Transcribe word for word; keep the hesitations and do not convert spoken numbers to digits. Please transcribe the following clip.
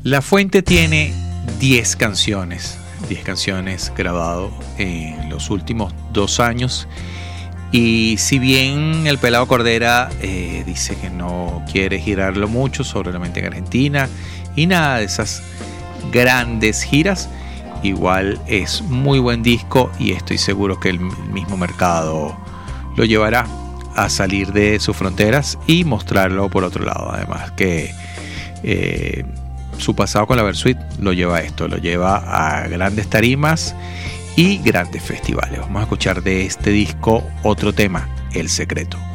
La Fuente tiene diez canciones, diez canciones grabado en los últimos dos años. Y si bien el Pelado Cordera eh, dice que no quiere girarlo mucho, solamente en Argentina y nada de esas grandes giras, igual es muy buen disco y estoy seguro que el mismo mercado lo llevará a salir de sus fronteras y mostrarlo por otro lado. Además que eh, su pasado con la Versuit lo lleva a esto, lo lleva a grandes tarimas y grandes festivales. Vamos a escuchar de este disco otro tema, El Secreto.